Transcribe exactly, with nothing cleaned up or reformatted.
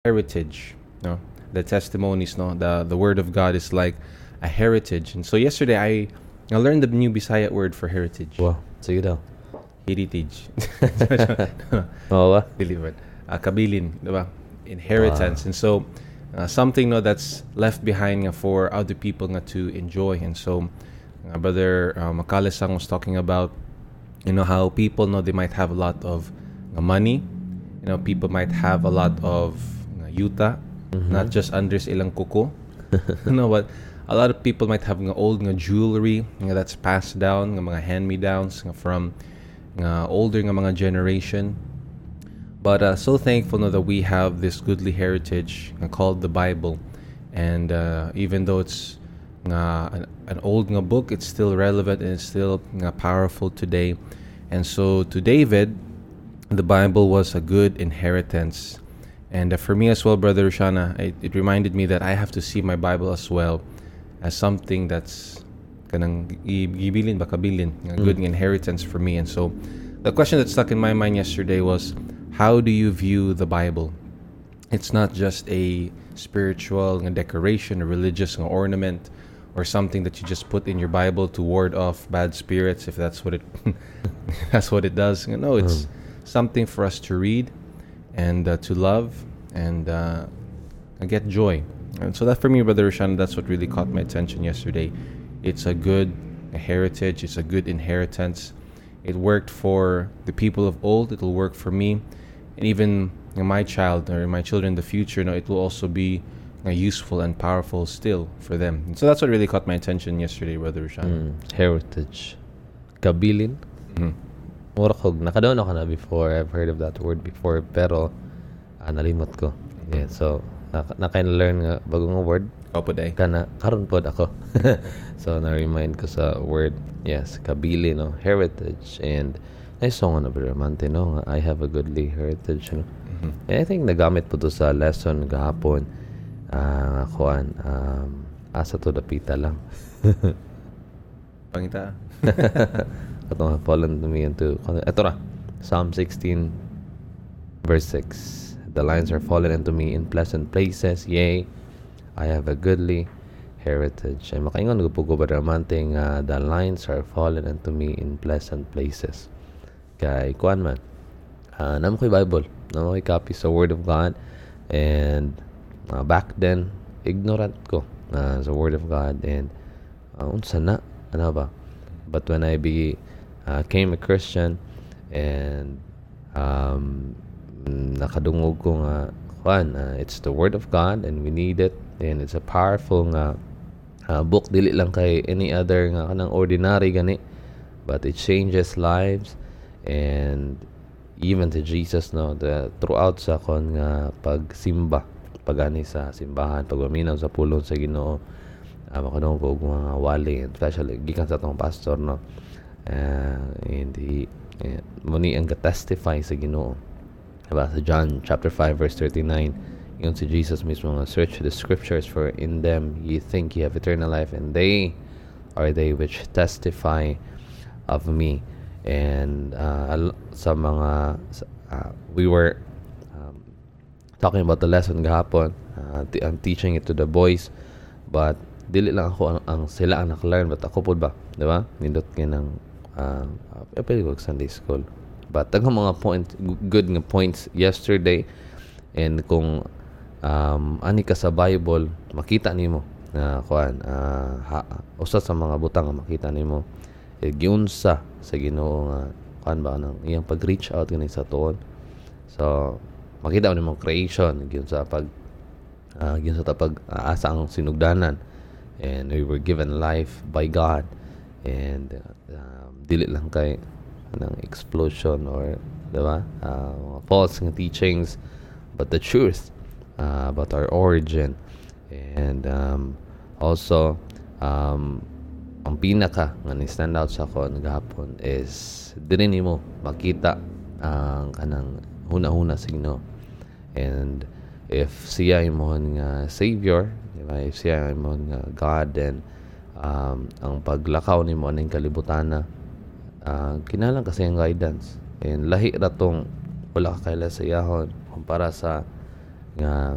heritage, no? The testimonies, no? The the word of God is like a heritage. And so yesterday I I learned the new Bisaya word for heritage. Wow, sige daw. Heritage. Oo ba? Delivered. Uh, kabilin, diba? Inheritance. And so uh, something no that's left behind nga for other people nga to enjoy. And so uh, brother uh, Makalisang was talking about you know how people know they might have a lot of uh, money. You know, people might have a lot of uh, yuta, not just under sa ilang kuko. You know what? A lot of people might have nga old nga jewelry nga that's passed down, nga mga hand-me-downs nga from nga older nga mga generation. But uh, so thankful no, that we have this goodly heritage nga called the Bible. And uh, even though it's nga an, an old nga book, it's still relevant and it's still nga powerful today. And so to David, the Bible was a good inheritance. And uh, for me as well, Brother Rushana, it, it reminded me that I have to see my Bible as well as something that's kanang gibilin ba kabilin, a good mm. inheritance for me. And so the question that stuck in my mind yesterday was, how do you view the Bible? It's not just a spiritual decoration, a religious ornament, or something that you just put in your Bible to ward off bad spirits, if that's what it that's what it does. No, it's mm. something for us to read and uh, to love and uh, get joy. And so that for me, Brother Roshan, that's what really caught my attention yesterday. It's a good heritage. It's a good inheritance. It worked for the people of old. It will work for me. And even you know, my child or my children in the future, you know, it will also be uh, useful and powerful still for them. And so that's what really caught my attention yesterday, Brother Roshan. Mm, heritage. Kabilin? Mm-hmm. Murakog. Nakadaon ako na before. I've heard of that word before. Pero, ah, nalimot ko. Yeah, so, nak- naka-learn nga bagong word. Opo day. Kana, karon pod ako. So, na-remind ko sa word. Yes, kabili, no? Heritage. And, naisong na Bramante, no? I have a goodly heritage, no? Mm-hmm. And I think nagamit po to sa lesson gahapon. Ah, uh, kuan, um, asa to dapita lang. Pangita. Ito fallen to me into, ito na, Psalm sixteen, verse six. The lines are fallen into me in pleasant places, yea, I have a goodly heritage. Ay makaingon ko po ba ramanting uh, the lines are fallen into me in pleasant places. Kay kuan man, uh, naman ko yung Bible, naman ko yung copy sa Word of God, and uh, back then, ignorant ko uh, sa Word of God, and uh, unsa na, ano ba? But when I be, uh, became a Christian, and um, nakadungog ko nga, kuan, uh, it's the Word of God, and we need it, and it's a powerful nga uh, book, dili lang kay any other nga kanang ordinary gani, but it changes lives, and even to Jesus, no, the throughout sa kon nga pagsimba, pagani sa simbahan, pagwaminaw sa pulong sa Ginoo, uh, makadungog ko mga wali, especially gikan sa tong pastor, no, uh, and he uh, muni ang testify sa Ginoo. Diba? Sa John chapter five verse thirty-nine, yun si Jesus mismo nga, search the scriptures, for in them ye think ye have eternal life, and they are they which testify of me. And uh, sa mga uh, we were um, talking about the lesson gahapon, uh, t- I'm teaching it to the boys, but dili lang ako ang, ang sila ang nakalearn, but ako po ba, di ba? Nindot ka ng uh, uh, pwede ko Sunday school, but tagang mga point, good nga points yesterday. And kung um, ani ka sa Bible, makita nimo na kuan, uh, ha, usa sa mga butang nga makita nimo eh, giunsa sa Ginoo nga kuan ba nang iyang pag-reach out kini sa tuon. So makita nimo creation, giunsa pag uh, giunsa ta pag uh, asa ang sinugdanan, and we were given life by God, and uh, dili lang kay ng explosion or diba uh, false teachings, but the truth uh, about our origin. And um, also um, ang pinaka nga ni stand out sa ako gahapon is dili nimo makita ang kanang huna-huna sa Ginoo, and if siya imong nga savior, diba, if siya imong nga God, then um, ang paglakaw nimo aning kalibutan na Uh, kinalang kasi ang guidance, and lahi na tong wala ka kaila sa iyahon kumpara sa nga